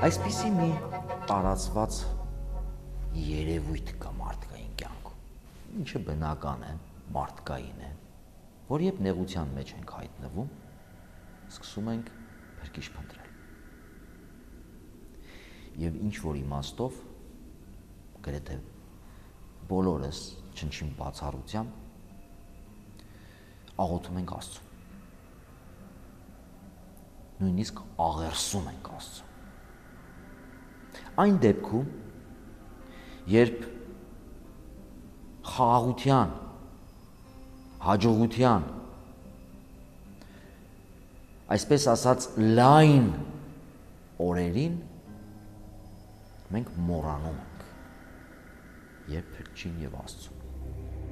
Այսպիսի մի տարածված երևույթ կա մարդկային կյանքում, ինչը բնական է, մարդկային է, որ երբ նեղության մեջ ենք հայտնվում, սկսում ենք փրկիչ փնտրել։ Եվ ինչ-որ իմաստով, գրեթե բոլորս չնչին բացառությամբ, աղոթում ենք Աստծուն։ Նույնիսկ աղերսում ենք Աստծուն։ Այն դեպքում, երբ խաղաղության, հաջողության, այսպես ասած լայն օրերին մենք մոռանում ենք երբ փրկչին եւ Աստծուն։